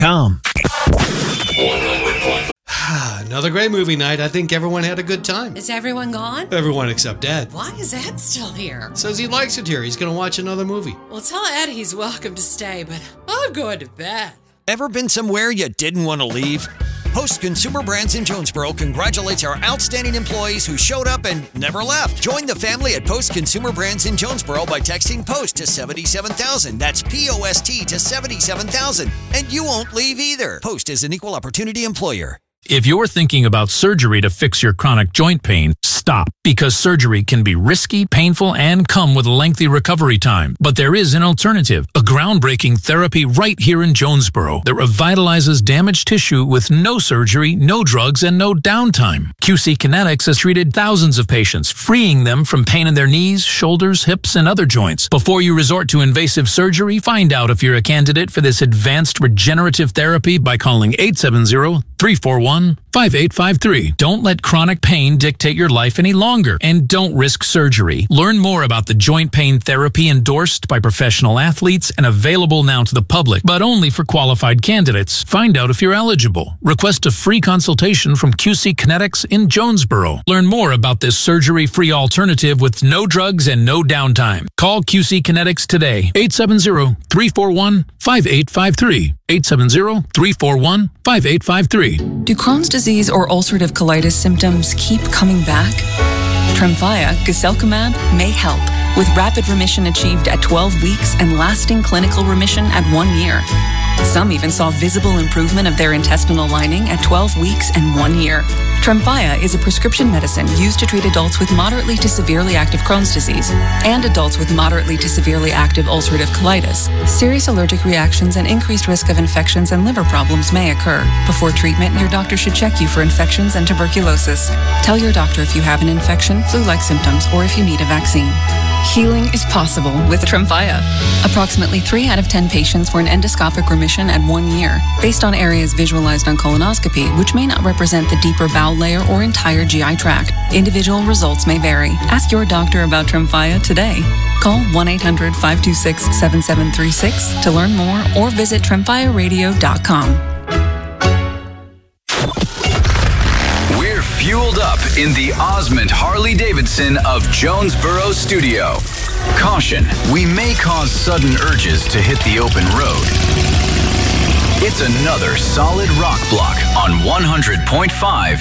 Another great movie night. I think everyone had a good time. Is everyone gone? Everyone except Ed. Why is Ed still here? Says he likes it here. He's going to watch another movie. Well, tell Ed he's welcome to stay, but I'm going to bed. Ever been somewhere you didn't want to leave? Post Consumer Brands in Jonesboro congratulates our outstanding employees who showed up and never left. Join the family at Post Consumer Brands in Jonesboro by texting POST to 77,000. That's POST to 77,000. And you won't leave either. Post is an equal opportunity employer. If you're thinking about surgery to fix your chronic joint pain, stop, because surgery can be risky, painful, and come with a lengthy recovery time. But there is an alternative, a groundbreaking therapy right here in Jonesboro that revitalizes damaged tissue with no surgery, no drugs, and no downtime. QC Kinetics has treated thousands of patients, freeing them from pain in their knees, shoulders, hips, and other joints. Before you resort to invasive surgery, find out if you're a candidate for this advanced regenerative therapy by calling 870-341-5853. Don't let chronic pain dictate your life any longer, and don't risk surgery. Learn more about the joint pain therapy endorsed by professional athletes and available now to the public, but only for qualified candidates. Find out if you're eligible. Request a free consultation from QC Kinetics in Jonesboro. Learn more about this surgery-free alternative with no drugs and no downtime. Call QC Kinetics today. 870-341-5853. 870-341-5853. Do Crohn's disease or ulcerative colitis symptoms keep coming back? Tremfya, guselkumab, may help, with rapid remission achieved at 12 weeks and lasting clinical remission at 1 year. Some even saw visible improvement of their intestinal lining at 12 weeks and 1 year. Tremfya is a prescription medicine used to treat adults with moderately to severely active Crohn's disease and adults with moderately to severely active ulcerative colitis. Serious allergic reactions and increased risk of infections and liver problems may occur. Before treatment, your doctor should check you for infections and tuberculosis. Tell your doctor if you have an infection, flu-like symptoms, or if you need a vaccine. Healing is possible with Tremfya. Approximately 3 out of 10 patients were in endoscopic remission at 1 year, based on areas visualized on colonoscopy, which may not represent the deeper bowel layer or entire GI tract. Individual results may vary. Ask your doctor about Tremfya today. Call 1-800-526-7736 to learn more or visit tremfyaradio.com. Fueled up in the Osmond Harley-Davidson of Jonesboro studio. Caution, we may cause sudden urges to hit the open road. It's another solid rock block on 100.5